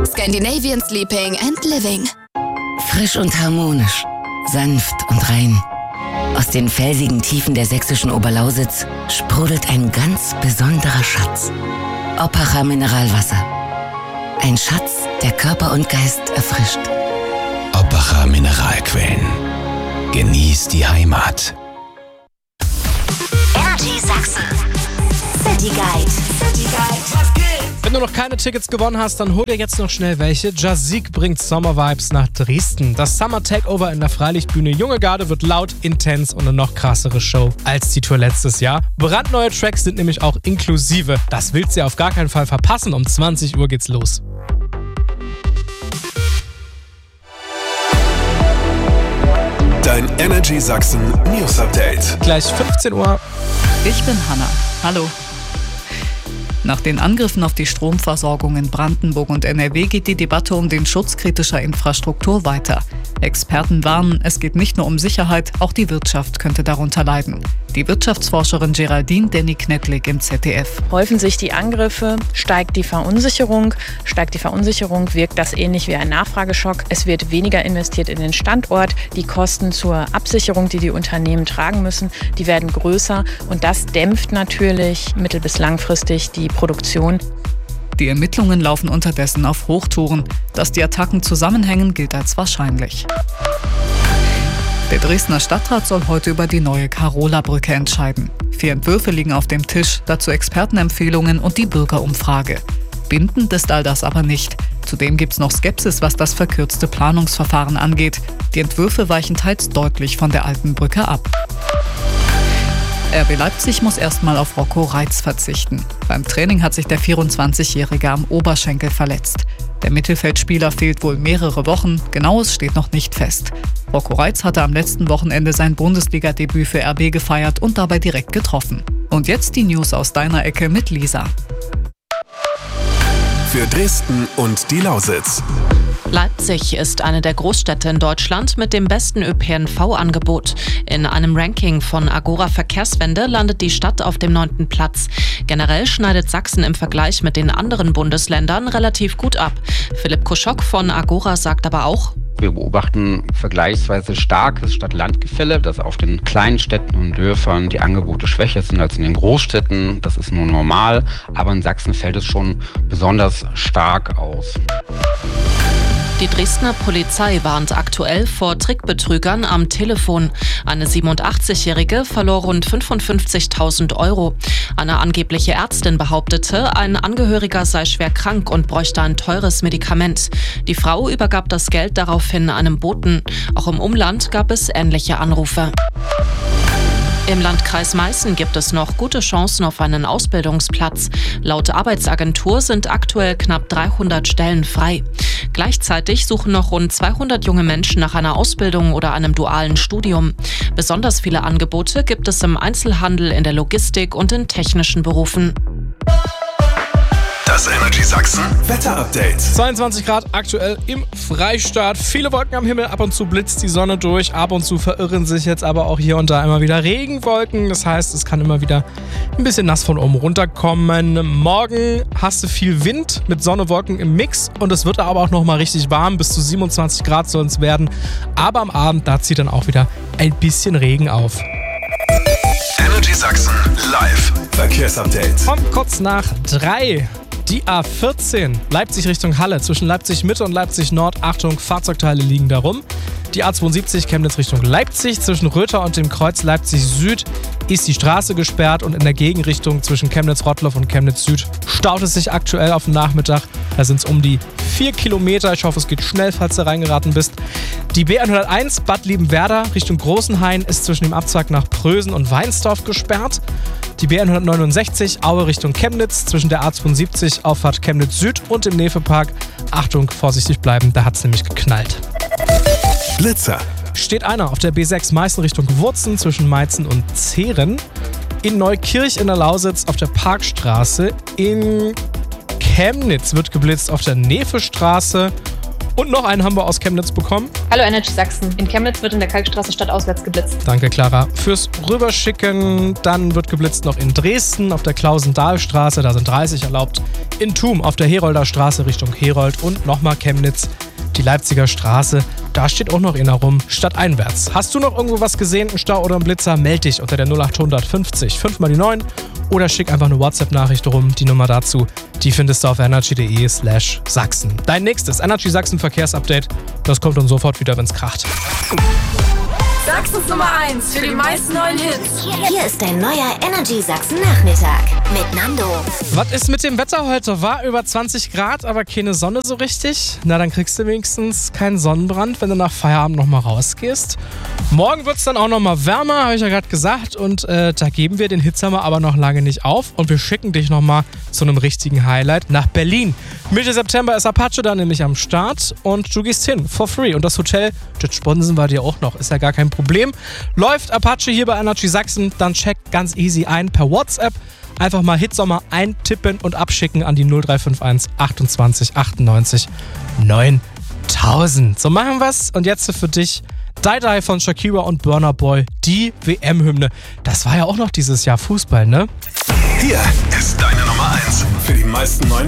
Scandinavian Sleeping and Living. Frisch und harmonisch, sanft und rein. Aus den felsigen Tiefen der sächsischen Oberlausitz sprudelt ein ganz besonderer Schatz. Oppacher Mineralwasser. Ein Schatz, der Körper und Geist erfrischt. Oppacher Mineralquellen. Genieß die Heimat. Energy Sachsen. City Guide. Wenn du noch keine Tickets gewonnen hast, dann hol dir jetzt noch schnell welche. Jazzig bringt Sommervibes nach Dresden. Das Summer Takeover in der Freilichtbühne Junge Garde wird laut, intens und eine noch krassere Show als die Tour letztes Jahr. Brandneue Tracks sind nämlich auch inklusive. Das willst du auf gar keinen Fall verpassen. Um 20 Uhr geht's los. Dein Energy Sachsen News Update. Gleich 15 Uhr. Ich bin Hanna. Hallo. Nach den Angriffen auf die Stromversorgung in Brandenburg und NRW geht die Debatte um den Schutz kritischer Infrastruktur weiter. Experten warnen, es geht nicht nur um Sicherheit, auch die Wirtschaft könnte darunter leiden. Die Wirtschaftsforscherin Geraldine Denny-Knetlik im ZDF. Häufen sich die Angriffe, steigt die Verunsicherung. Steigt die Verunsicherung, wirkt das ähnlich wie ein Nachfrageschock. Es wird weniger investiert in den Standort. Die Kosten zur Absicherung, die die Unternehmen tragen müssen, die werden größer. Und das dämpft natürlich mittel- bis langfristig die Produktion. Die Ermittlungen laufen unterdessen auf Hochtouren. Dass die Attacken zusammenhängen, gilt als wahrscheinlich. Der Dresdner Stadtrat soll heute über die neue Karola-Brücke entscheiden. 4 Entwürfe liegen auf dem Tisch, dazu Expertenempfehlungen und die Bürgerumfrage. Bindend ist all das aber nicht. Zudem gibt es noch Skepsis, was das verkürzte Planungsverfahren angeht. Die Entwürfe weichen teils deutlich von der alten Brücke ab. RB Leipzig muss erstmal auf Rocco Reitz verzichten. Beim Training hat sich der 24-Jährige am Oberschenkel verletzt. Der Mittelfeldspieler fehlt wohl mehrere Wochen, Genaues steht noch nicht fest. Rocco Reitz hatte am letzten Wochenende sein Bundesliga-Debüt für RB gefeiert und dabei direkt getroffen. Und jetzt die News aus deiner Ecke mit Lisa. Für Dresden und die Lausitz. Leipzig ist eine der Großstädte in Deutschland mit dem besten ÖPNV-Angebot. In einem Ranking von Agora Verkehrswende landet die Stadt auf dem 9. Platz. Generell schneidet Sachsen im Vergleich mit den anderen Bundesländern relativ gut ab. Philipp Koschok von Agora sagt aber auch: Wir beobachten vergleichsweise starkes Stadt-Land-Gefälle, dass auf den kleinen Städten und Dörfern die Angebote schwächer sind als in den Großstädten. Das ist nur normal, aber in Sachsen fällt es schon besonders stark aus. Die Dresdner Polizei warnt aktuell vor Trickbetrügern am Telefon. Eine 87-Jährige verlor rund 55.000 €. Eine angebliche Ärztin behauptete, ein Angehöriger sei schwer krank und bräuchte ein teures Medikament. Die Frau übergab das Geld daraufhin einem Boten. Auch im Umland gab es ähnliche Anrufe. Im Landkreis Meißen gibt es noch gute Chancen auf einen Ausbildungsplatz. Laut Arbeitsagentur sind aktuell knapp 300 Stellen frei. Gleichzeitig suchen noch rund 200 junge Menschen nach einer Ausbildung oder einem dualen Studium. Besonders viele Angebote gibt es im Einzelhandel, in der Logistik und in technischen Berufen. Das Energy Sachsen Wetter-Update. 22 Grad aktuell im Freistaat. Viele Wolken am Himmel, ab und zu blitzt die Sonne durch. Ab und zu verirren sich jetzt aber auch hier und da immer wieder Regenwolken. Das heißt, es kann immer wieder ein bisschen nass von oben runterkommen. Morgen hast du viel Wind mit Sonne, Wolken im Mix. Und es wird aber auch nochmal richtig warm. Bis zu 27 Grad soll es werden. Aber am Abend, da zieht dann auch wieder ein bisschen Regen auf. Energy Sachsen live Verkehrsupdate. Und kurz nach 3. Die A14, Leipzig Richtung Halle, zwischen Leipzig Mitte und Leipzig Nord. Achtung, Fahrzeugteile liegen darum. Die A72 Chemnitz Richtung Leipzig, zwischen Röther und dem Kreuz Leipzig Süd ist die Straße gesperrt und in der Gegenrichtung zwischen Chemnitz-Rottloff und Chemnitz Süd staut es sich aktuell auf den Nachmittag. Da sind es um die 4 Kilometer. Ich hoffe, es geht schnell, falls du reingeraten bist. Die B101 Bad Liebenwerda Richtung Großenhain ist zwischen dem Abzweig nach Prösen und Weinsdorf gesperrt. Die B169 Aue Richtung Chemnitz zwischen der A72 Auffahrt Chemnitz Süd und dem Nevepark. Achtung, vorsichtig bleiben, da hat es nämlich geknallt. Blitzer. Steht einer auf der B6 Meißen Richtung Wurzen zwischen Meißen und Zehren. In Neukirch in der Lausitz auf der Parkstraße. In Chemnitz wird geblitzt auf der Nevestraße. Und noch einen haben wir aus Chemnitz bekommen. Hallo Energy Sachsen. In Chemnitz wird in der Kalkstraße stadtauswärts geblitzt. Danke, Clara. Fürs Rüberschicken, dann wird geblitzt noch in Dresden auf der Klausendahlstraße, da sind 30 erlaubt. In Thum auf der Herolder Straße Richtung Herold und nochmal Chemnitz, die Leipziger Straße. Da steht auch noch einer rum, stadteinwärts. Hast du noch irgendwo was gesehen, einen Stau oder einen Blitzer? Meld dich unter der 0800 50 5 mal die 9 oder schick einfach eine WhatsApp-Nachricht rum. Die Nummer dazu, die findest du auf energy.de/Sachsen. Dein nächstes Energy Sachsen Verkehrsupdate, das kommt dann sofort wieder, wenn's kracht. Sachsens Nummer 1 für die meisten neuen Hits. Hier ist dein neuer Energy Sachsen Nachmittag mit Nando. Was ist mit dem Wetter heute? War über 20 Grad, aber keine Sonne so richtig? Na, dann kriegst du wenigstens keinen Sonnenbrand, wenn du nach Feierabend nochmal rausgehst. Morgen wird es dann auch nochmal wärmer, habe ich ja gerade gesagt. Und da geben wir den Hitzhammer aber noch lange nicht auf. Und wir schicken dich nochmal zu einem richtigen Highlight nach Berlin. Mitte September ist Apache da nämlich am Start. Und du gehst hin, for free. Und das Hotel, das sponsen wir dir auch noch. Ist ja gar kein Problem. Läuft Apache hier bei Energy Sachsen, dann check ganz easy ein per WhatsApp. Einfach mal Hitsommer eintippen und abschicken an die 0351 28 98 9000. So machen wir's. Und jetzt für dich Die Die von Shakira und Burna Boy, die WM-Hymne. Das war ja auch noch dieses Jahr Fußball, ne? Hier ist deine Nummer 1 für die meisten neuen